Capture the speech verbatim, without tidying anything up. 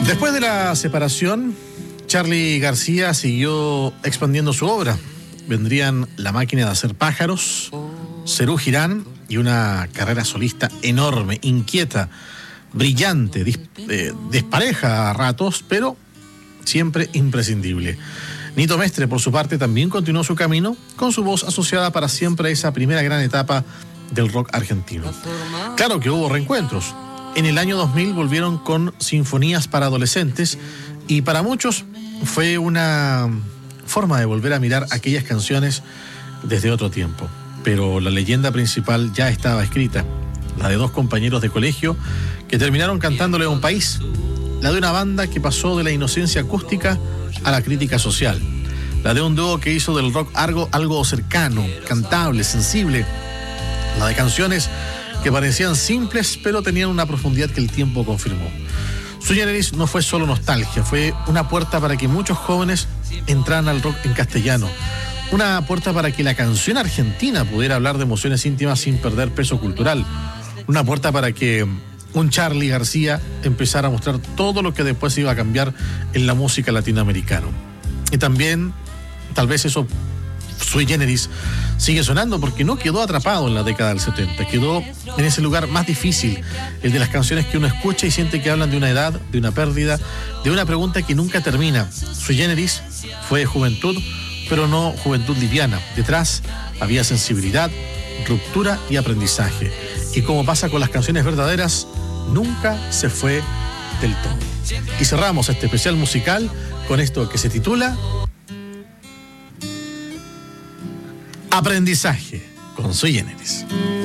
Después de la separación, Charly García siguió expandiendo su obra. Vendrían La máquina de hacer pájaros, Serú Girán y una carrera solista enorme, inquieta, brillante, dis, eh, despareja a ratos, pero siempre imprescindible. Nito Mestre, por su parte, también continuó su camino con su voz asociada para siempre a esa primera gran etapa del rock argentino. Claro que hubo reencuentros. En el año dos mil volvieron con Sinfonías para Adolescentes y para muchos fue una forma de volver a mirar aquellas canciones desde otro tiempo. Pero la leyenda principal ya estaba escrita, la de dos compañeros de colegio que terminaron cantándole a un país, la de una banda que pasó de la inocencia acústica a la crítica social, la de un dúo que hizo del rock algo, algo cercano, cantable, sensible, la de canciones que parecían simples pero tenían una profundidad que el tiempo confirmó. Sui Generis no fue solo nostalgia, fue una puerta para que muchos jóvenes entraran al rock en castellano, una puerta para que la canción argentina pudiera hablar de emociones íntimas sin perder peso cultural, una puerta para que un Charly García empezara a mostrar todo lo que después iba a cambiar en la música latinoamericana. Y también, tal vez eso, Sui Generis sigue sonando porque no quedó atrapado en la década del setenta, quedó en ese lugar más difícil, el de las canciones que uno escucha y siente que hablan de una edad, de una pérdida, de una pregunta que nunca termina. Sui Generis fue juventud, pero no juventud liviana. Detrás había sensibilidad, ruptura y aprendizaje. Y como pasa con las canciones verdaderas, nunca se fue del todo. Y cerramos este especial musical con esto que se titula Aprendizaje con Sui Generis.